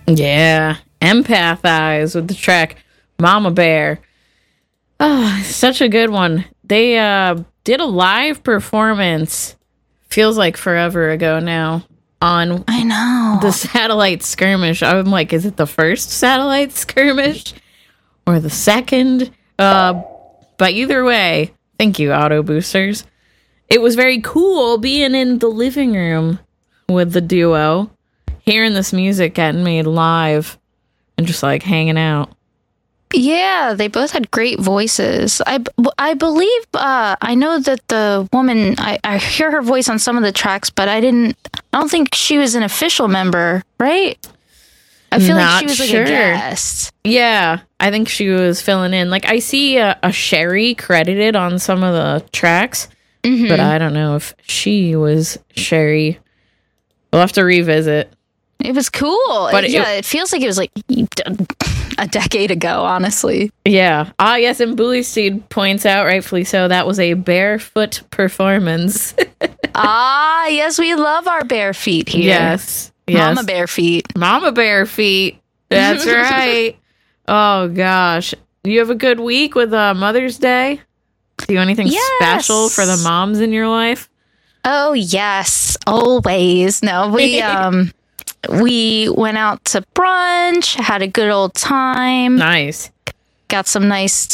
Yeah. Empathize with the track Mama Bear. Oh, such a good one. They did a live performance, feels like forever ago now, on I know. the Satellite Skirmish. I'm like, is it the first Satellite Skirmish or the second? But either way, thank you, Auto Boosters. It was very cool being in the living room with the duo, hearing this music getting made live, and just like hanging out. Yeah, they both had great voices. I believe, I know that the woman, I hear her voice on some of the tracks, but I don't think she was an official member, right? I feel like she was like a guest. Yeah, I think she was filling in. Like, I see a Sherry credited on some of the tracks, but I don't know if she was Sherry. We'll have to revisit. It was cool. But it feels like it was like a decade ago, honestly. Yeah. Ah, yes, and Bully Seed points out, rightfully so, that was a barefoot performance. Ah, yes, we love our bare feet here. Yes. Mama bare feet. Mama bare feet. That's right. Oh, gosh. You have a good week with Mother's Day? Do anything special for the moms in your life? Oh, yes. Always. No, we went out to brunch, had a good old time. Nice. Got some nice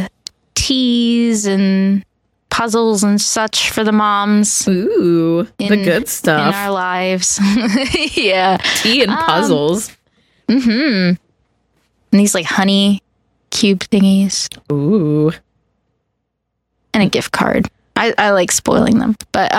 teas and puzzles and such for the moms. Ooh, the good stuff. In our lives. Yeah. Tea and puzzles. And these like honey cube thingies. Ooh. And a gift card. I like spoiling them. But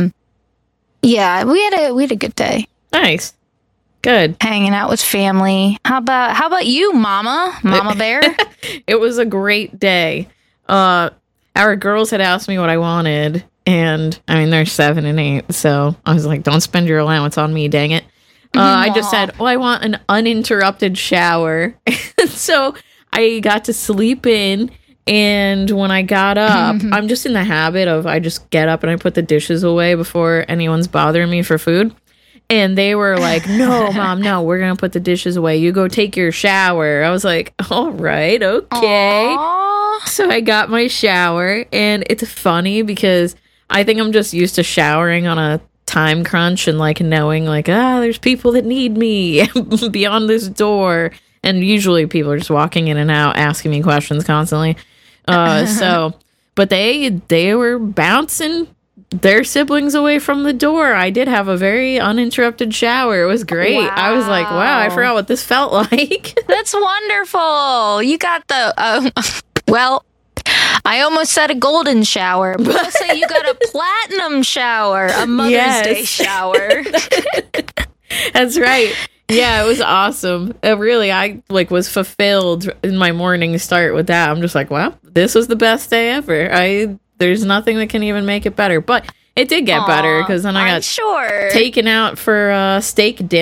yeah, we had a good day. Nice. Good. Hanging out with family. How about you, Mama Bear? It was a great day. Our girls had asked me what I wanted, and I mean, they're 7 and 8, so I was like, don't spend your allowance on me, dang it. I just said, well, I want an uninterrupted shower. So I got to sleep in, and when I got up, I'm just in the habit of, I just get up and I put the dishes away before anyone's bothering me for food. And they were like, no, Mom, no, we're going to put the dishes away. You go take your shower. I was like, all right, okay. Aww. So I got my shower, and it's funny because I think I'm just used to showering on a time crunch and like knowing like, there's people that need me beyond this door. And usually people are just walking in and out, asking me questions constantly. But they were bouncing their siblings away from the door. I did have a very uninterrupted shower. It was great. Wow. I was like, wow, I forgot what this felt like. That's wonderful. You got the, well, I almost said a golden shower, but let's say you got a platinum shower, a Mother's Day shower. That's right. Yeah, it was awesome. Really, I was fulfilled in my morning start with that. I'm just like, wow, this was the best day ever. There's nothing that can even make it better. But it did get better because then I got taken out for steak dinner.